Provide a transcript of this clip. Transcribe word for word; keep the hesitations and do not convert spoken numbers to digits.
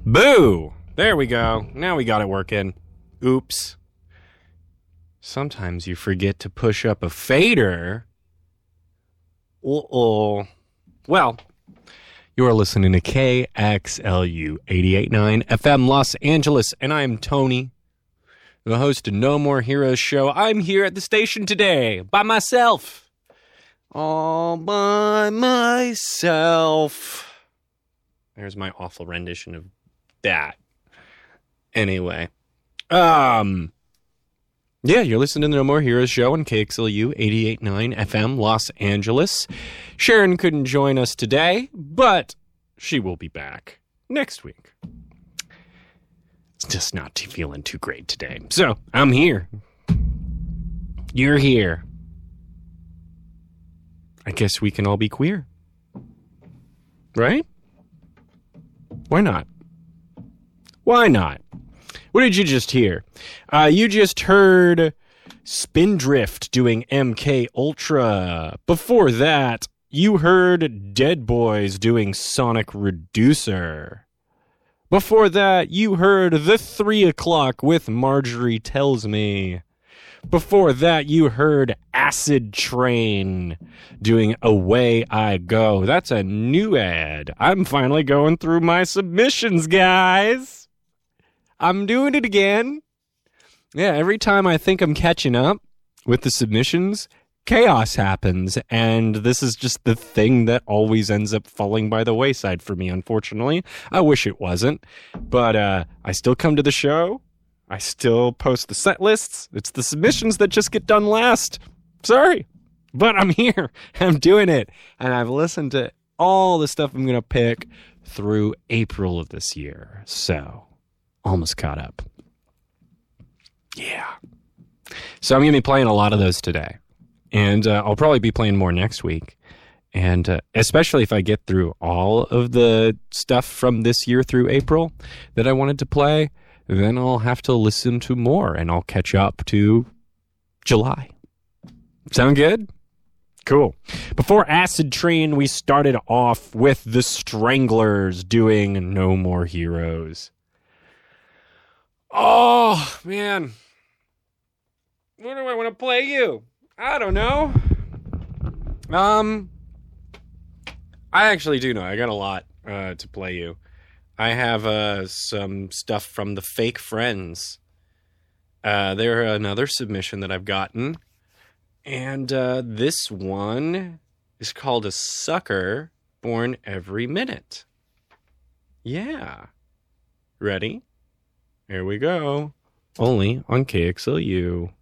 Boo! There we go. Now we got it working. Oops. Sometimes you forget to push up a fader. Uh-oh. Well, you are listening to K X L U eighty-eight point nine F M Los Angeles, and I am Tony, the host of No More Heroes show. I'm here at the station today by myself. All by myself. There's my awful rendition of that. Anyway. Um... Yeah, you're listening to the No More Heroes show on K X L U eighty-eight point nine F M Los Angeles. Sharon couldn't join us today, but she will be back next week. It's just not too, feeling too great today. So, I'm here. You're here. I guess we can all be queer. Right? Why not? Why not? What did you just hear? Uh, you just heard Spindrift doing M K Ultra. Before that, you heard Dead Boys doing Sonic Reducer. Before that, you heard The Three O'Clock with Marjorie Tells Me. Before that, you heard Acid Train doing Away I Go. That's a new ad. I'm finally going through my submissions, guys. I'm doing it again. Yeah, every time I think I'm catching up with the submissions, chaos happens, and this is just the thing that always ends up falling by the wayside for me, unfortunately. I wish it wasn't, but uh, I still come to the show. I still post the set lists. It's the submissions that just get done last. Sorry, but I'm here. I'm doing it, and I've listened to all the stuff I'm going to pick through April of this year, so... almost caught up. Yeah. So I'm going to be playing a lot of those today. And uh, I'll probably be playing more next week. And uh, especially if I get through all of the stuff from this year through April that I wanted to play, then I'll have to listen to more and I'll catch up to July. Sound good? Cool. Before Acid Train, we started off with the Stranglers doing No More Heroes. Oh, man. What do I want to play you? I don't know. Um, I actually do know. I got a lot uh, to play you. I have uh, some stuff from the Fake Friends. Uh, they're another submission that I've gotten. And uh, this one is called A Sucker Born Every Minute. Yeah. Ready? Here we go. Only on K X L U.